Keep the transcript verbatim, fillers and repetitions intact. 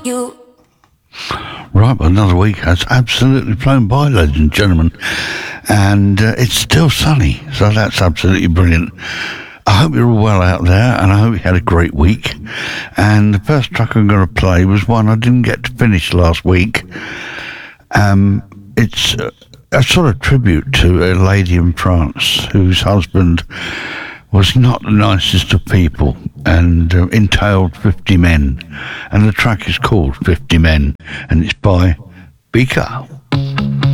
you. Right, well, another week has absolutely flown by, ladies and gentlemen, and uh, it's still sunny, so that's absolutely brilliant. I hope you're all well out there, and I hope you had a great week. And the first track I'm going to play was one I didn't get to finish last week. Um, it's a, a sort of tribute to a lady in France whose husband was not the nicest of people and uh, entailed fifty men. And the track is called fifty men, and it's by Bika.